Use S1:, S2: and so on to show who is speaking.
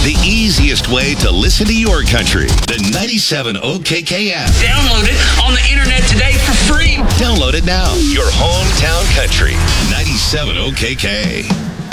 S1: The easiest way to listen to your country. The 97 OKK app.
S2: Download it on the internet today for free.
S1: Download it now. Your hometown country. 97 OKK.